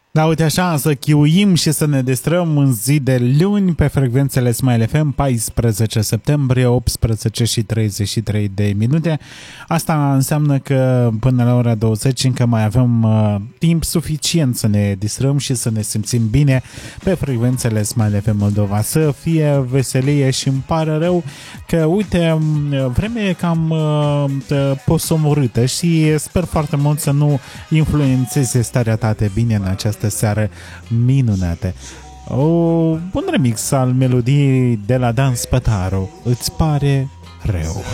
Da, uite așa, să chiuim și să ne distrăm în zi de luni pe frecvențele Smile FM, 14 septembrie, 18 și 33 de minute. Asta înseamnă că până la ora 20 încă mai avem timp suficient să ne distrăm și să ne simțim bine pe frecvențele Smile FM Moldova. Să fie veselie și îmi pare rău că, uite, vremea e cam posomorâtă și sper foarte mult să nu influențeze starea ta de bine în această seară minunată. Un remix al melodiei de la Dan Spătaru, Îți pare rău.